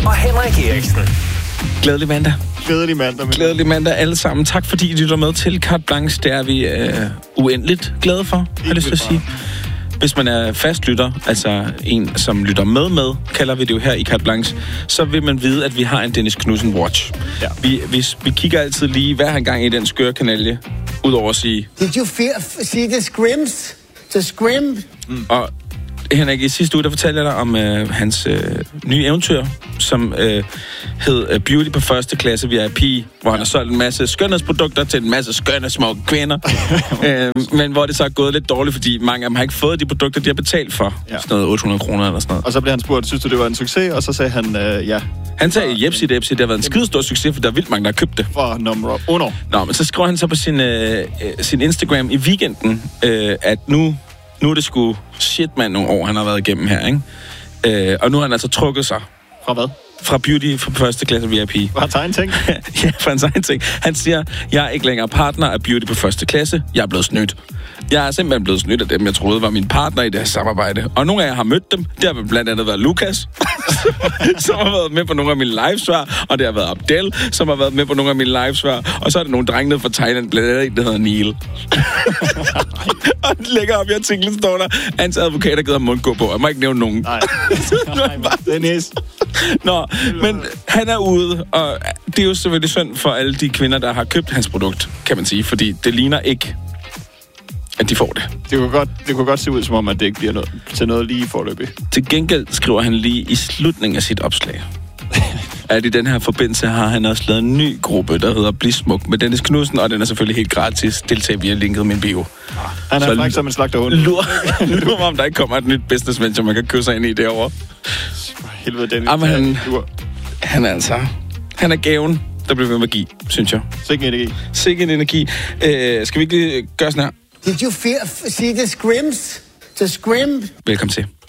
og Henrik Eriksen. Glædelig mandag. Glædelig mandag alle sammen. Tak fordi I lytter med til Carte Blanche. Det er vi uendeligt glade for, har jeg lyst til at sige. Hvis man er fastlytter, altså en, som lytter med, kalder vi det jo her i Carte Blanche, så vil man vide, at vi har en Dennis Knudsen Watch. Ja. Vi kigger altid lige hver gang i den skøre kanalje, udover at sige... Did you see the scrims? The scrim? Og Henrik, i sidste uge, der fortalte jeg dig om hans nye eventyr, som hed Beauty på første klasse VIP, hvor han har solgt en masse skønhedsprodukter til en masse skønne små kvinder. Men hvor det så er gået lidt dårligt, fordi mange af dem har ikke fået de produkter, de har betalt for. Ja. Sådan noget 800 kroner eller sådan noget. Og så blev han spurgt, synes du, det var en succes? Og så sagde han ja. Han sagde, jepsi, det har været en skidestor succes, for der er vildt mange, der har købt det. For nummer 1. Nå, men så skriver han så på sin Instagram i weekenden, at nu er det sgu shit, mand, nogle år, han har været igennem her, ikke? Og nu har han altså trukket sig. Fra hvad? Fra Beauty for første klasse VIP. Fra hans egen ting? Ja, fra hans egen ting. Han siger, jeg er ikke længere partner af Beauty på første klasse. Jeg er blevet snydt. Jeg er simpelthen blevet snydt af dem, jeg troede var min partner i det her samarbejde. Og nogle af jer har mødt dem. Det har blandt andet været Lukas, som har været med på nogle af mine livesvar. Og det har været Abdel, som har været med på nogle af mine livesvar. Og så er der nogle drenge nede fra Thailand, blandt andet en, der hedder Neil. Og længere op i artiklen står der, hans advokat har givet ham mundgå på. Jeg må ikke nævne nogen. Nej, Dennis. Nå, men han er ude, og det er jo selvfølgelig synd for alle de kvinder, der har købt hans produkt, kan man sige, fordi det ligner ikke, at de får det. Det kunne godt se ud, som om, at det ikke bliver til noget lige forløbig. Til gengæld skriver han lige i slutningen af sit opslag, at i den her forbindelse har han også lavet en ny gruppe, der hedder Bliv Smuk med Dennis Knudsen, og den er selvfølgelig helt gratis. Deltag via linket min bio. Han er faktisk som en slagterhund. Lur mig, om der ikke kommer et nyt business venture, man kan købe sig ind i derovre. Helvede, Dennis. Jamen, han er gaven, der bliver ved med at give, synes jeg. Sikke en energi. Skal vi ikke gøre sådan her? Did you see the scrims? The scrim? Velkommen til.